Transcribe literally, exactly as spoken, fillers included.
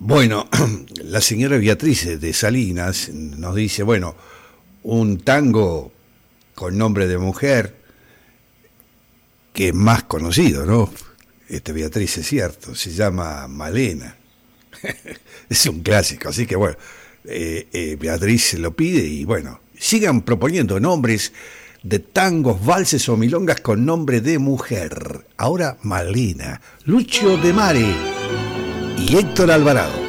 Bueno, la señora Beatriz de Salinas nos dice, bueno, un tango con nombre de mujer que es más conocido, ¿no? Este Beatriz es cierto, se llama Malena. Es un clásico, así que bueno, eh, eh, Beatriz se lo pide y bueno, sigan proponiendo nombres de tangos, valses o milongas con nombre de mujer. Ahora Malena, Lucio de Mare y Héctor Alvarado.